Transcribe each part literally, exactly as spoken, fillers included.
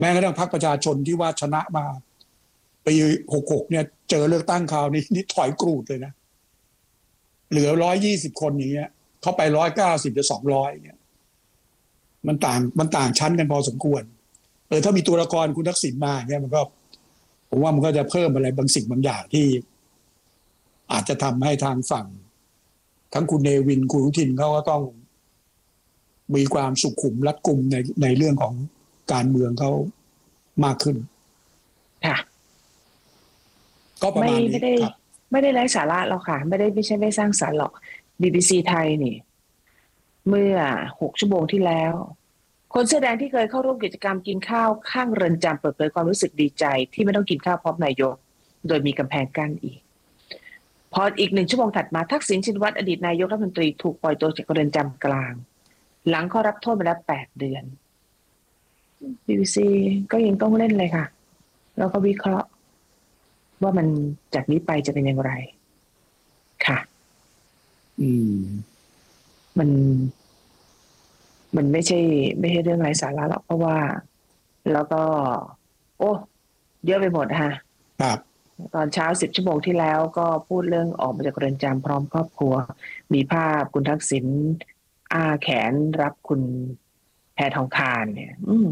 แม้กระทั่งพรรคประชาชนที่ว่าชนะมาปีหกหกเนี่ยเจอเลือกตั้งคราวนี้นี่ถอยกรูดเลยนะเหลือร้อยยี่สิบคนอย่างเงี้ยเขาไปร้อยเก้าสิบหรือสองร้อยเนี่ยมันต่างมันต่างชั้นกันพอสมควรเออถ้ามีตัวละครคุณทักษิณมาเนี่ยมันก็ผมว่ามันก็จะเพิ่มอะไรบางสิ่งบางอย่างที่อาจจะทำให้ทางฝั่งทั้งคุณเนวินคุณอนุทินเขาก็ต้องมีความสุขุมรัดกุมในในเรื่องของการเมืองเขามากขึ้นค่ะก็ประมาณนี้ไม่ได้ไม่ได้ไร้สาระหรอกค่ะไม่ได้ไม่ใช่ไม่สร้างสรรค์หรอก บี บี ซี ไทยนี่เมื่อหกชั่วโมงที่แล้วคนเสื้อแดงที่เคยเข้าร่วมกิจกรรมกินข้าวข้างเรือนจำเปิดเผยความรู้สึกดีใจที่ไม่ต้องกินข้าวพร้อมนายกโดยมีกำแพงกั้นอีกพออีกหนึ่งชั่วโมงถัดมาทักษิณชินวัตรอดีตนายกรัฐมนตรีถูกปล่อยตัวจากเรือนจำกลางหลังเขารับโทษมาแล้วแปดเดือน บี บี ซี ก็ยังต้องเล่นเลยค่ะแล้วก็วิเคราะห์ว่ามันจากนี้ไปจะเป็นอย่างไรค่ะอืมมันมันไม่ใช่ไม่ใช่เรื่องไร้สาระหรอกเพราะว่าแล้วก็โอ้เยอะไปหมดฮะครับตอนเช้าสิบชั่วโมงที่แล้วก็พูดเรื่องออกมาจากเรือนจำพร้อมครอบครัวมีภาพคุณทักษิณอ้าแขนรับคุณแพทองธารเนี่ย อืม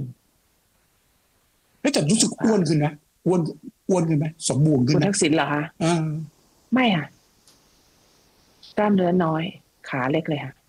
แต่รู้สึกอ้วนขึ้นนะอ้วนอ้วนขึ้นไหมสมบูรณ์ขึ้นคุณนะทักษิณเหรอคะอ่าไม่ค่ะกล้ามเนื้อน้อยขาเล็กเลยค่ะ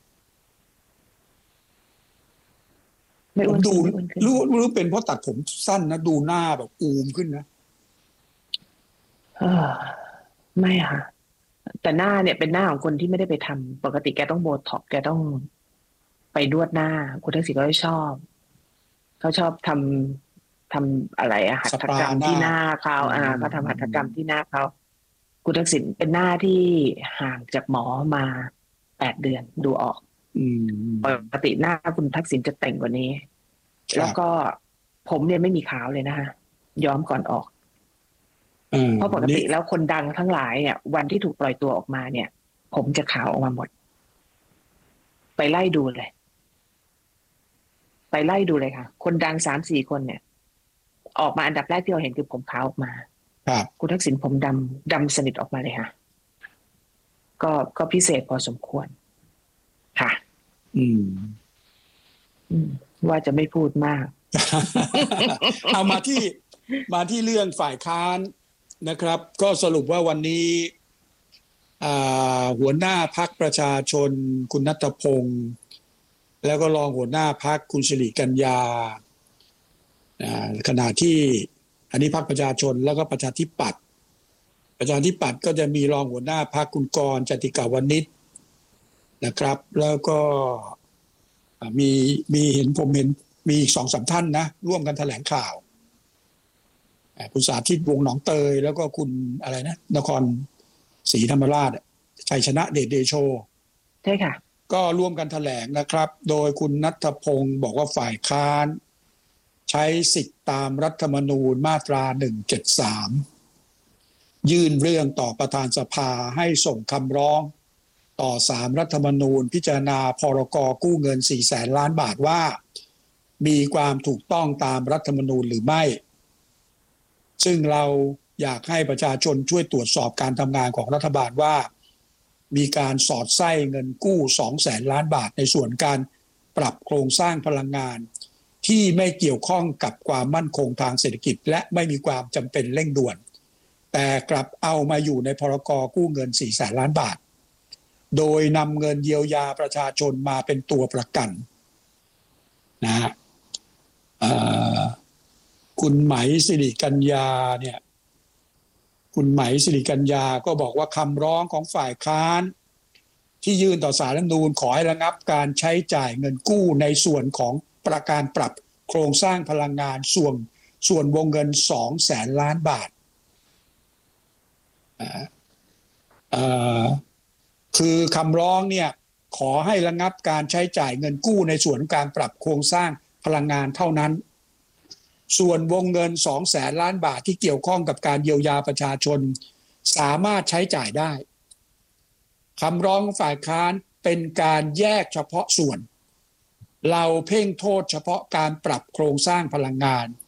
ไม่อ้วนดูขึ้นรู้รู้เป็นเพราะตัดผมสั้นนะดูหน้าแบบอูมขึ้นนะเออไม่ค่ะแต่หน้าเนี่ยเป็นหน้าของคนที่ไม่ได้ไปทำปกติแกต้องโบท็อกซ์แกต้องไปนวดหน้าคุณทักษิณก็ชอบเขาชอบทำทำอะไรอะหัตถกรรมที่หน้าเขาอ่าเขาทำหัตถกรรมที่หน้าเขาคุณทักษิณเป็นหน้าที่ห่างจากหมอมาแปดเดือนดูออกปกติหน้าคุณทักษิณจะแต่งกว่านี้แล้วก็ผมเนี่ยไม่มีขาวเลยนะคะย้อมก่อนออกเพราะปกติแล้วคนดังทั้งหลายเนี่ยวันที่ถูกปล่อยตัวออกมาเนี่ยผมจะขาวออกมาหมดไปไล่ดูเลยไปไล่ดูเลยค่ะคนดังสามสี่คนเนี่ยออกมาอันดับแรกที่เราเห็นคือผมขาวออกมาคุณทักษิณผมดำดำสนิทออกมาเลยค่ะก็ก็พิเศษพอสมควรค่ะอืมอืมว่าจะไม่พูดมากเอามาที่มาที่เรื่องฝ่ายค้านนะครับก็สรุปว่าวันนี้หัวหน้าพรรคประชาชนคุณณัฐพงศ์แล้วก็รองหัวหน้าพรรคคุณสิริกัญญาขณะที่อันนี้พรรคประชาชนแล้วก็ประชาธิปัตย์ประชาธิปัตย์ก็จะมีรองหัวหน้าพรรคคุณกรณ์จติกาวนิชนะครับแล้วก็มีมีเห็นผมเห็นมีอีกสองสามท่านนะร่วมกันแถลงข่าวคุณสาธิตวงศ์หนองเตยแล้วก็คุณอะไรนะนครศรีธรรมราชชัยชนะเดชเดโชใช่ค่ะก็ร่วมกันแถลงนะครับโดยคุณณัฐพงศ์บอกว่าฝ่ายค้านใช้สิทธิตามรัฐธรรมนูญมาตราหนึ่งเจ็ดสามยื่นเรื่องต่อประธานสภาให้ส่งคำร้องต่อศาลรัฐธรรมนูญพิจารณาพรกกู้เงินสี่แสนล้านบาทว่ามีความถูกต้องตามรัฐธรรมนูญหรือไม่ซึ่งเราอยากให้ประชาชนช่วยตรวจสอบการทำงานของรัฐบาลว่ามีการสอดไส้เงินกู้สองแสนล้านบาทในส่วนการปรับโครงสร้างพลังงานที่ไม่เกี่ยวข้องกับความมั่นคงทางเศรษฐกิจและไม่มีความจำเป็นเร่งด่วนแต่กลับเอามาอยู่ในพรกกู้เงินสี่แสนล้านบาทโดยนำเงินเยียวยาประชาชนมาเป็นตัวประกันนะฮะคุณไหมสิริกัญญาเนี่ยคุณไหมสิริกัญญาก็บอกว่าคำร้องของฝ่ายค้านที่ยื่นต่อศาลรัฐธรรมนูญขอให้ระงับการใช้จ่ายเงินกู้ในส่วนของประการปรับโครงสร้างพลังงานส่วนส่วนวงเงินสองแสนล้านบาทคือคำร้องเนี่ยขอให้ระงับการใช้จ่ายเงินกู้ในส่วนการปรับโครงสร้างพลังงานเท่านั้นส่วนวงเงินสองแสนล้านบาทที่เกี่ยวข้องกับการเยียวยาประชาชนสามารถใช้จ่ายได้คำร้องฝ่ายค้านเป็นการแยกเฉพาะส่วนเราเพ่งโทษเฉพาะการปรับโครงสร้างพลังงาน